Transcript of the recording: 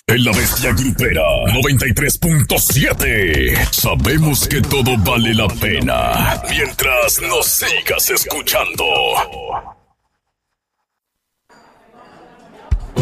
En La Bestia Grupera 93.7. Sabemos que todo vale la pena mientras nos sigas escuchando.